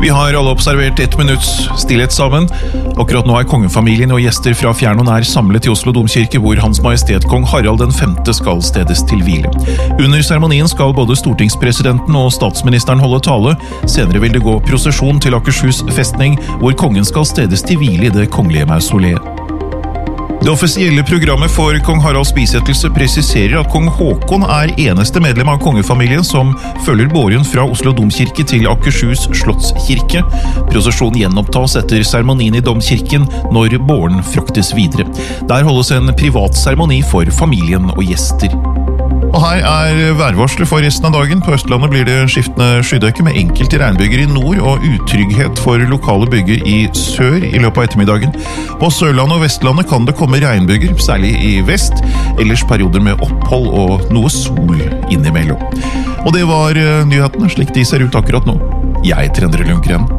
Vi har alle observert 1 minutts stillhet sammen. Akkurat nå kongefamilien og gjester fra fjern og nær samlet i Oslo Domkirke, hvor Hans Majestet Kong Harald den 5. skal stedes til hvile. Under seremonien skal både stortingspresidenten og statsministeren holde tale. Senere vil det gå prosesjon til Akershus festning, hvor kongen skal stedes til hvile i det kongelige mausoleet. Det offisielle programmet for kong Haralds bisettelse presiserer at kong Håkon eneste medlem av kongefamilien som følger båren fra Oslo Domkirke til Akershus slottskirke. Prosesjonen gjenopptas etter seremonien i Domkirken når båren fraktes videre. Der holdes en privat seremoni for familien og gjester. Og her værvarsler for resten av dagen. På Østlandet blir det skiftende skydekke med enkelte regnbyger i nord og utrygghet for lokale byger i sør i løpet av ettermiddagen. På Sørlandet og Vestlandet kan det komme regnbyger, særlig i vest, ellers perioder med opphold og noe sol innimellom. Og det var nyhetene slik de ser ut akkurat nå. Jeg heter Endre Lundgren.